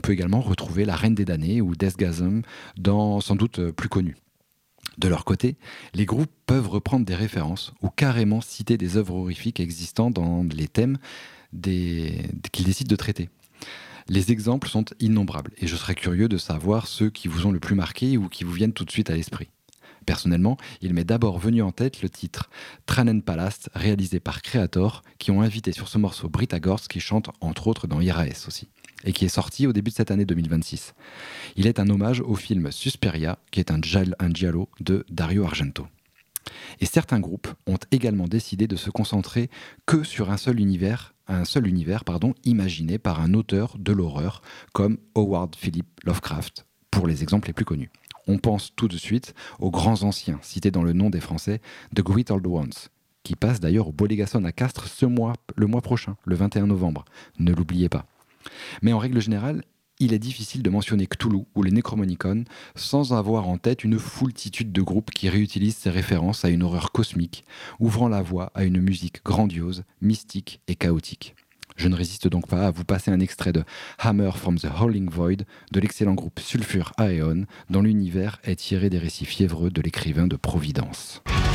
peut également retrouver La Reine des damnés ou Deathgasm, dans sans doute plus connus. De leur côté, les groupes peuvent reprendre des références ou carrément citer des œuvres horrifiques existant dans les thèmes qu'ils décident de traiter. Les exemples sont innombrables et je serais curieux de savoir ceux qui vous ont le plus marqué ou qui vous viennent tout de suite à l'esprit. Personnellement, il m'est d'abord venu en tête le titre Tranen Palast, réalisé par Kreator, qui ont invité sur ce morceau Brita Gorsk, qui chante entre autres dans IRAS aussi, et qui est sorti au début de cette année 2026. Il est un hommage au film Susperia, qui est un giallo de Dario Argento. Et certains groupes ont également décidé de se concentrer que sur un seul univers imaginé par un auteur de l'horreur comme Howard Philip Lovecraft, pour les exemples les plus connus. On pense tout de suite aux grands anciens, cités dans le nom des Français, The Great Old Ones, qui passe d'ailleurs au Bolégason à Castres le mois prochain, le 21 novembre. Ne l'oubliez pas. Mais en règle générale, il est difficile de mentionner Cthulhu ou les Necromonicon sans avoir en tête une foultitude de groupes qui réutilisent ces références à une horreur cosmique, ouvrant la voie à une musique grandiose, mystique et chaotique. Je ne résiste donc pas à vous passer un extrait de Hammer from the Howling Void de l'excellent groupe Sulfur Aeon, dont l'univers est tiré des récits fiévreux de l'écrivain de Providence.